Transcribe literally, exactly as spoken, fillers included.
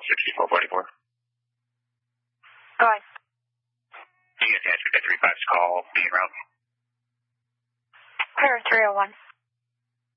sixty-four forty-four. Go ahead. You attached with the three five call, being around. Clear three oh one.